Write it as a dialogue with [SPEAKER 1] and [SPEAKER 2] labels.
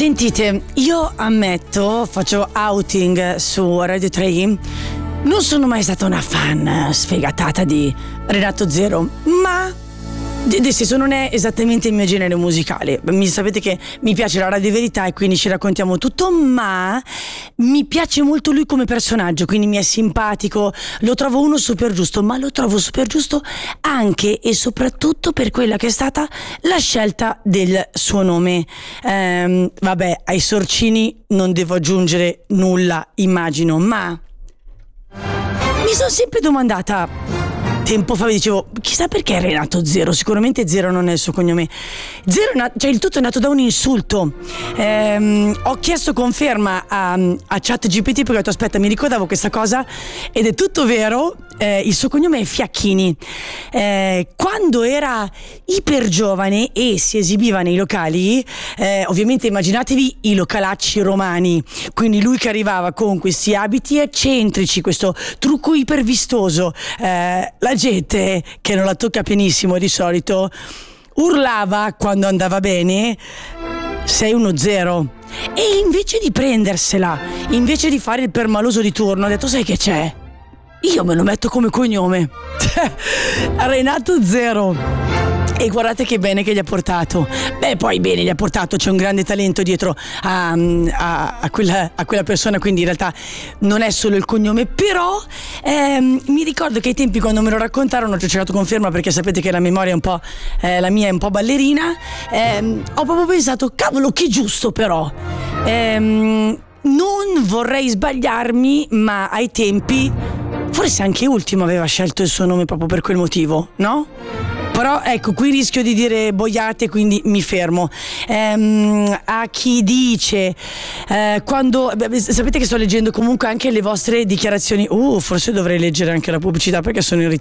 [SPEAKER 1] Sentite, io ammetto, faccio outing su Radio 3, non sono mai stata una fan sfegatata di Renato Zero, ma nel senso non è esattamente il mio genere musicale. Sapete che mi piace la Radio Verità e quindi ci raccontiamo tutto, ma mi piace molto lui come personaggio, quindi mi è simpatico, lo trovo uno super giusto, ma lo trovo super giusto anche e soprattutto per quella che è stata la scelta del suo nome. Vabbè, ai sorcini non devo aggiungere nulla, immagino, ma mi sono sempre domandata tempo fa, mi dicevo, chissà perché Renato Zero. Sicuramente Zero non è il suo cognome. Zero cioè il tutto è nato da un insulto. Ho chiesto conferma a ChatGPT perché ho detto aspetta, mi ricordavo questa cosa ed è tutto vero. Il suo cognome è Fiacchini. Quando era iper giovane e si esibiva nei locali, ovviamente immaginatevi i localacci romani, quindi lui che arrivava con questi abiti eccentrici, questo trucco iper vistoso, la gente che non la tocca pienissimo di solito urlava quando andava bene: sei uno zero. E invece di prendersela, invece di fare il permaloso di turno, ha detto sai che c'è? Io me lo metto come cognome. Renato Zero. E guardate che bene che gli ha portato. Beh, poi bene gli ha portato, c'è un grande talento dietro a quella persona, quindi in realtà non è solo il cognome. Però mi ricordo che ai tempi quando me lo raccontarono, ci ho cercato conferma perché sapete che la memoria è un po', la mia è un po' ballerina, ho proprio pensato, cavolo, che giusto però. Non vorrei sbagliarmi, ma ai tempi forse anche Ultimo aveva scelto il suo nome proprio per quel motivo, no? Però ecco, qui rischio di dire boiate, quindi mi fermo. A chi dice quando sapete che sto leggendo comunque anche le vostre dichiarazioni. Forse dovrei leggere anche la pubblicità perché sono in ritardo.